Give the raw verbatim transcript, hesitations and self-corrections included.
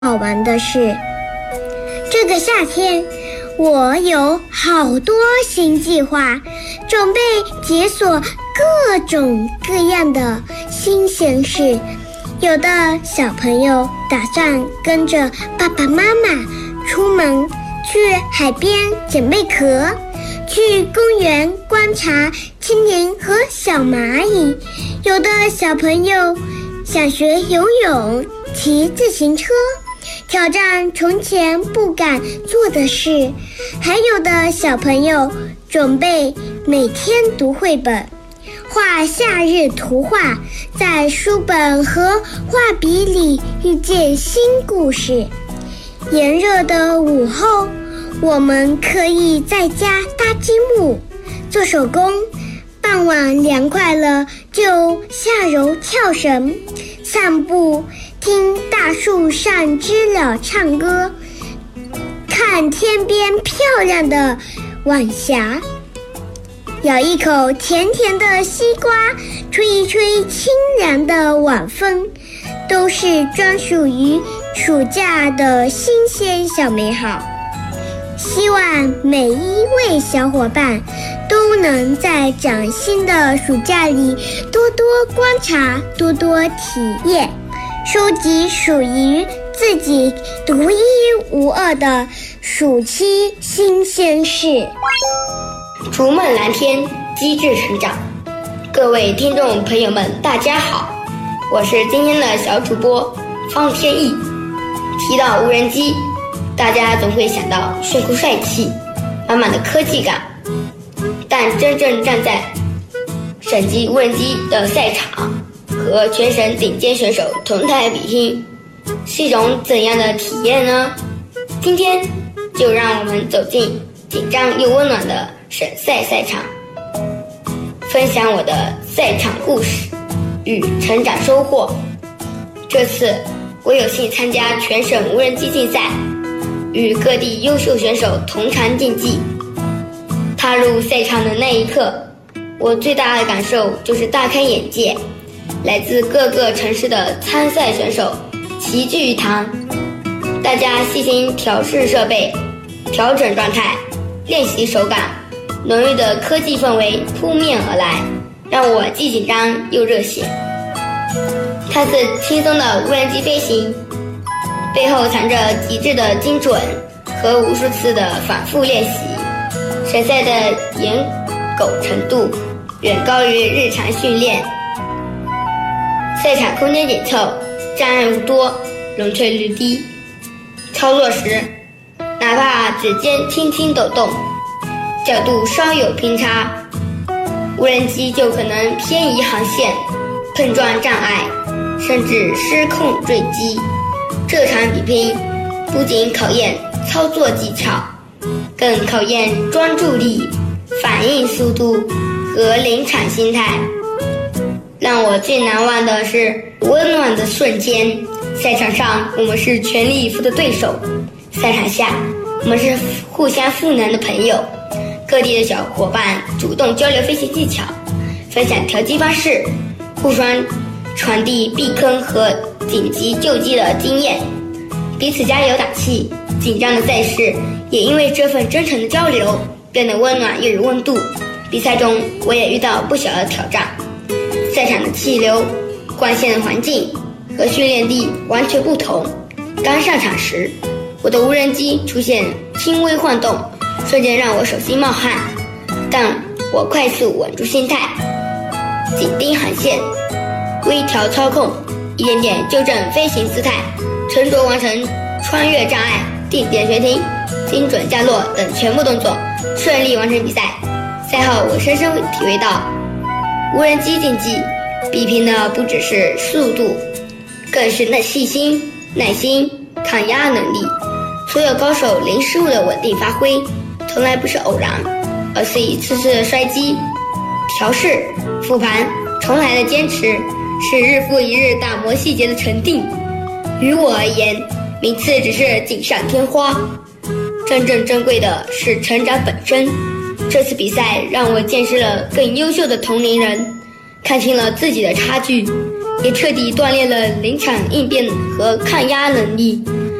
好玩的是，这个夏天我有好多新计划，准备解锁各种各样的新鲜事。有的小朋友打算跟着爸爸妈妈出门去海边捡贝壳，去公园观察蜻蜓和小蚂蚁。有的小朋友想学游泳、骑自行车，挑战从前不敢做的事。还有的小朋友准备每天读绘本，画夏日图画，在书本和画笔里遇见新故事。炎热的午后，我们可以在家搭积木、做手工，傍晚凉快了就下楼跳绳、散步，听大树上知了唱歌，看天边漂亮的晚霞，咬一口甜甜的西瓜，吹一吹清凉的晚风，都是专属于暑假的新鲜小美好。希望每一位小伙伴都能在崭新的暑假里多多观察，多多体验，收集属于自己独一无二的暑期新鲜事。 逐梦蓝天，机智成长。各位听众朋友们大家好，我是今天的小主播方天意。提到无人机，大家总会想到炫酷帅气，满满的科技感，但真正站在省级无人机的赛场和全省顶尖选手同台比拼，是一种怎样的体验呢？今天就让我们走进紧张又温暖的省赛赛场，分享我的赛场故事与成长收获。这次我有幸参加全省无人机竞赛，与各地优秀选手同场竞技。踏入赛场的那一刻，我最大的感受就是大开眼界，来自各个城市的参赛选手齐聚一堂，大家细心调试设备，调整状态，练习手感，浓郁的科技氛围扑面而来，让我既紧张又热血。看似轻松的无人机飞行，背后藏着极致的精准和无数次的反复练习。省赛的严苟程度远高于日常训练，赛场空间紧凑，障碍物多，容错率低。操作时，哪怕指尖轻轻抖动，角度稍有偏差，无人机就可能偏移航线，碰撞障碍，甚至失控坠机。这场比拼不仅考验操作技巧，更考验专注力、反应速度和临场心态。让我最难忘的是温暖的瞬间。赛场上我们是全力以赴的对手，赛场下我们是互相赋能的朋友。各地的小伙伴主动交流飞行技巧，分享调机方式，互相传递避坑和紧急救济的经验，彼此加油打气。紧张的赛事也因为这份真诚的交流变得温暖又有温度。比赛中我也遇到不小的挑战，赛场的气流、光线的环境和训练地完全不同。刚上场时，我的无人机出现轻微晃动，瞬间让我手心冒汗，但我快速稳住心态，紧盯航线，微调操控，一点点纠正飞行姿态，沉着完成穿越障碍、定点悬停、精准降落等全部动作，顺利完成比赛。赛后我深深体会到，无人机竞技比拼的不只是速度，更是那细心、耐心、抗压能力。所有高手零失误的稳定发挥，从来不是偶然，而是一次次的摔机、调试、复盘、重来的坚持，是日复一日打磨细节的沉淀。于我而言，名次只是锦上添花，真正珍贵的是成长本身。这次比赛让我见识了更优秀的同龄人，看清了自己的差距，也彻底锻炼了临场应变和抗压能力。